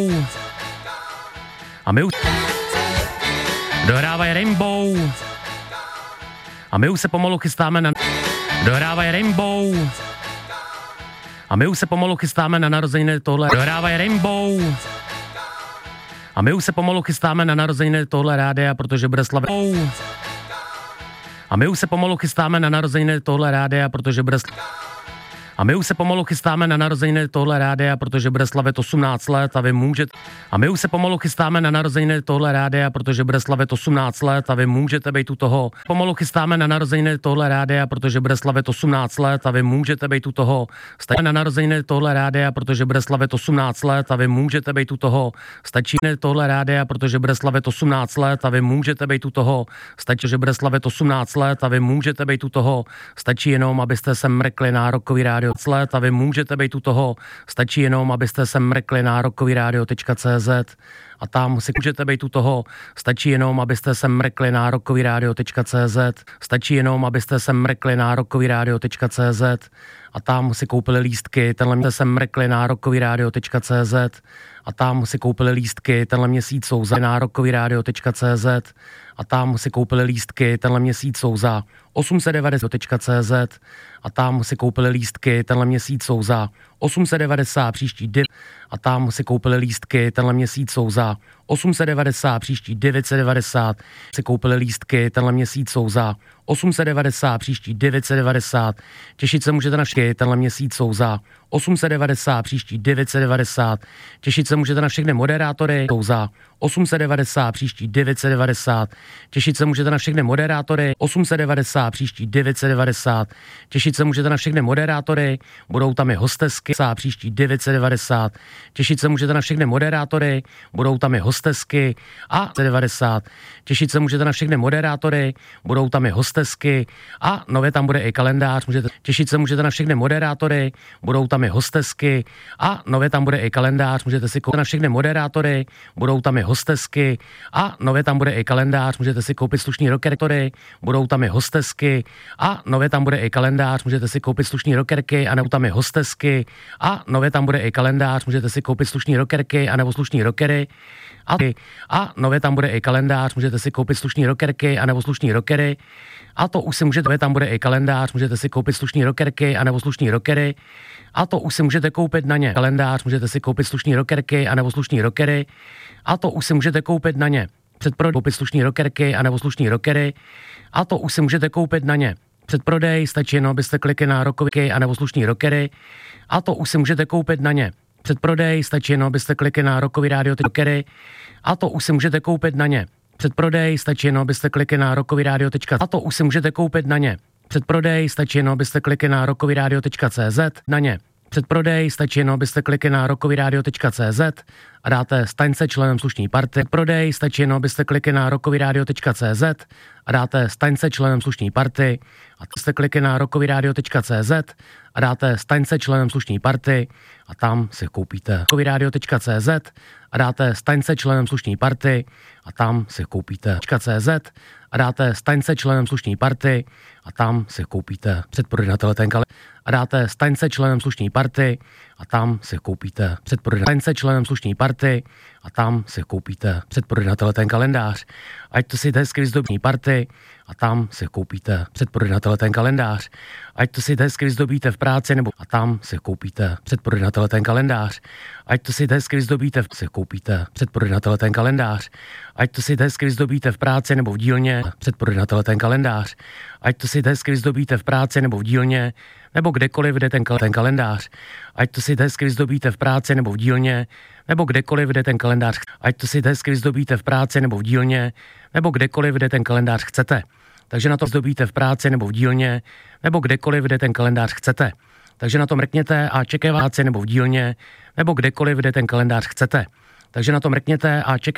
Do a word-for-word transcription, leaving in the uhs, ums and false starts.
A my už dohrávají Rainbow. A my už se pomalu chystáme na dohrávají Rainbow. A my už se pomalu chystáme na narozeniny tohle dohrávají Rainbow. A my už se pomalu chystáme na narozeniny tohle rádia, protože bude slavit. A my už se pomalu chystáme na narozeniny tohle rádia, protože bude slavit. A my už se pomalu chystáme na narozeniny tohle rádia, protože bude slavit osmnáct let a vy můžete. A my už se pomalu chystáme na narozeniny tohle rádia, protože bude slavit osmnáct let a vy můžete být u toho. Pomalu chystáme na narozeniny tohle rádia, protože bude slavit osmnáct let a vy můžete být u toho. Stačí na narozeniny tohle rádia, protože bude slavit osmnáct let a vy můžete být u toho. Stačí tohle rádia, protože bude slavit osmnáct let a vy můžete být u toho. Stačí, že bude slavit osmnáct let a vy můžete být u toho. Stačí jenom, abyste se mrkli na Rockový rádio let a vy můžete být u toho. Stačí jenom, abyste se mrkli na rockový rádio tečka cé zet a tam si můžete být u toho. Stačí jenom, abyste se mrkli na rockový rádio tečka cé zet. Stačí jenom, abyste se mrkli na rockový rádio tečka cé zet a tam si koupili lístky. Tenhle měsíc se mrkli na rockový rádio tečka cé zet a tam si koupili lístky. Tenhle měsíc jsou za na rockový rádio tečka cé zet a tam si koupili lístky. Tenhle měsíc jsou za osm set devadesát tečka cé zet a tam si koupili lístky. Tenhle měsíc jsou za osm set devadesát příští div a tam si koupili lístky. Tenhle měsíc jsou za osm set devadesát příští devět set devadesát si koupili lístky. Tenhle měsíc jsou za osm set devadesát příští devět set devadesát. Těšit se můžete na všechny. Tenhle měsíc jsou za osm set devadesát příští devět set devadesát. Těšit se můžete na všechny moderátory. Jsou za osm set devadesát příští devět set devadesát. Těšit se můžete na všechny moderátory. osm set devadesát příští devět set devadesát. Těšit se můžete na všechny moderátory. Budou tam i hostesky. Příští devět set devadesát. Těšit se můžete na všechny moderátory. Budou tam i hostesky a devadesát. Těšit se můžete na všechny moderátory. Budou tam i hostesky a nově tam bude i kalendář. Můžete těšit se můžete na všechny moderátory. Budou tam i hostesky a nově tam bude i kalendář. Můžete si koupit na všechny moderátory. Budou tam i hostesky a nově tam bude i kalendář. Můžete si koupit slušný rockerky. Budou tam i hostesky a nově tam bude i kalendář. Můžete si koupit slušný rockerky a nebo tam i hostesky a nově tam bude i kalendář. Můžete si koupit slušný rockerky a nebo slušný rockery a, a nově tam bude i kalendář. Můžete si koupit slušný rockerky a nebo slušný rockery a to už si můžete, nově tam bude i kalendář. Můžete si koupit slušný rockerky a nebo slušný rockery a to už si můžete koupit na ně. Kalendář, můžete si koupit slušný rockerky a nebo slušný rockery a to už si můžete koupit na ně. Předprodej koupit slušný rockerky a nebo slušný rockery a to už si můžete koupit na ně. Předprodej, stačí jenom, abyste klikli na rockový a nebo slušný rockery a to už si můžete koupit na ně. Předprodej, stačí jenom, abyste klikli na rockový rádio rockery a to už si můžete koupit na ně. Předprodej, stačí jenom, abyste klikli na rockový rádio a to už si můžete koupit na ně. Předprodej, stačí jenom, abyste klikli na rockový rádio tečka cé zet na ně. Předprodej, stačí jenom, abyste klikli na rockový rádio tečka cé zet a dáte staň se členem slušný party. Prodej, stačí jenom, abyste klikli na rockový rádio tečka cé zet a dáte staň se členem slušný party a jste klikli na rockový rádio tečka cé zet a dáte staň se členem slušný party a tam si koupíte rockový rádio tečka cé zet a dáte staň se členem slušný party a tam si koupíte cé zet a dáte staň se členem slušný party a tam si koupíte předprodej na ten kalendář a dáte staň se členem slušný party a tam si koupíte předprodej staň se členem slušný party a tam si koupíte předprodej na ten kalendář. Ať to si hezky vyzdobí party a tam si koupíte předprodej na ten kalendář. Ať to si hezky vyzdobíte v práci nebo a tam si koupíte předprodej na ten kalendář. Ať to si hezky vyzdobíte v si koupíte předprodej na ten kalendář. Ať to si hezky vyzdobíte v práci nebo v dílně předprodej na ten kalendář. Ať to si hezky vyzdobíte v práci nebo v dílně nebo kdekoliv jde ten, ten kalendář. Ať to si hezky vyzdobíte v práci nebo v dílně nebo kdekoliv jde ten kalendář. Ať to si hezky vyzdobíte v práci nebo v dílně nebo kdekoliv jde ten kalendář chcete. Takže na to vyzdobíte v práci nebo v dílně nebo kdekoliv jde ten kalendář chcete. Takže na to mrkněte a čekej práci nebo v dílně nebo kdekoliv jde ten kalendář chcete. Takže na to mrkněte a čekej